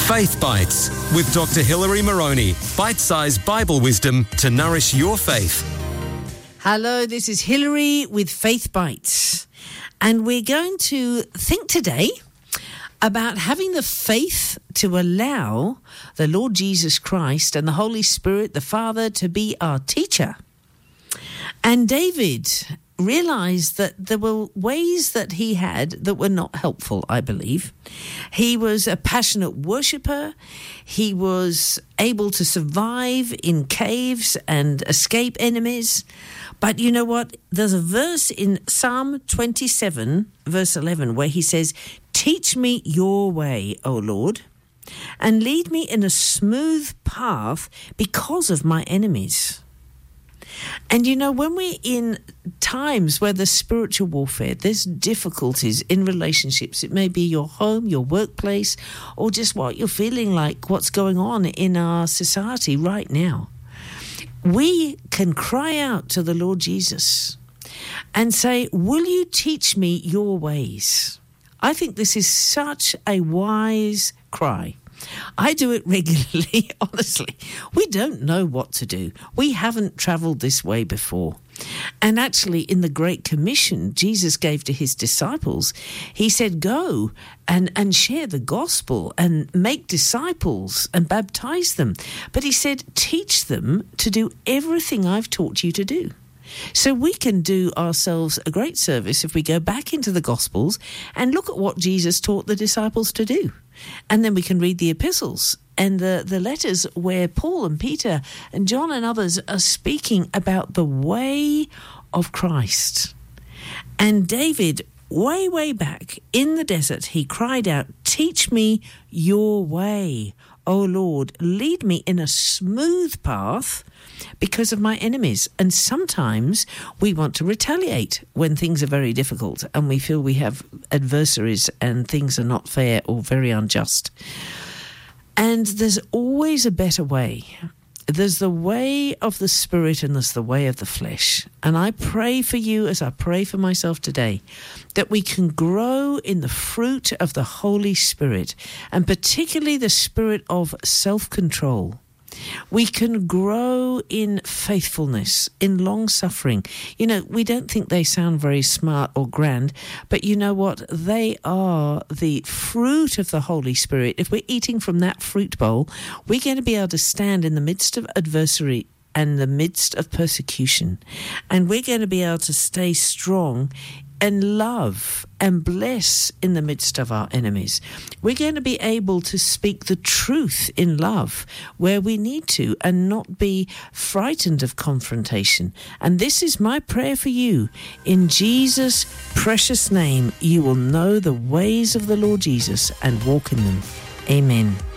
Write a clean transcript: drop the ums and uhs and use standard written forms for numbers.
Faith Bites with Dr. Hilary Moroney. Bite-sized Bible wisdom to nourish your faith. Hello, this is Hilary with Faith Bites. And we're going to think today about having the faith to allow the Lord Jesus Christ and the Holy Spirit, the Father, to be our teacher. And David realized that there were ways that he had that were not helpful, I believe. He was a passionate worshipper. He was able to survive in caves and escape enemies. But you know what? There's a verse in Psalm 27, verse 11, where he says, "Teach me your way, O Lord, and lead me in a smooth path because of my enemies." And you know, when we're in times where there's spiritual warfare, there's difficulties in relationships. It may be your home, your workplace, or just what you're feeling like, what's going on in our society right now. We can cry out to the Lord Jesus and say, "Will you teach me your ways?" I think this is such a wise cry. I do it regularly, honestly. We don't know what to do. We haven't travelled this way before. And actually, in the Great Commission Jesus gave to his disciples, he said, go and share the gospel and make disciples and baptize them. But he said, teach them to do everything I've taught you to do. So we can do ourselves a great service if we go back into the Gospels and look at what Jesus taught the disciples to do. And then we can read the epistles and the letters where Paul and Peter and John and others are speaking about the way of Christ. And David, way back in the desert, he cried out, "Teach me your way, O Lord, lead me in a smooth path because of my enemies." And sometimes we want to retaliate when things are very difficult and we feel we have adversaries and things are not fair or very unjust. And there's always a better way. There's the way of the Spirit and there's the way of the flesh. And I pray for you, as I pray for myself today, that we can grow in the fruit of the Holy Spirit, and particularly the spirit of self-control. We can grow in faithfulness, in long-suffering. You know, we don't think they sound very smart or grand, but you know what? They are the fruit of the Holy Spirit. If we're eating from that fruit bowl, we're going to be able to stand in the midst of adversity and the midst of persecution. And we're going to be able to stay strong and love and bless in the midst of our enemies. We're going to be able to speak the truth in love where we need to and not be frightened of confrontation. And this is my prayer for you. In Jesus' precious name, you will know the ways of the Lord Jesus and walk in them. Amen.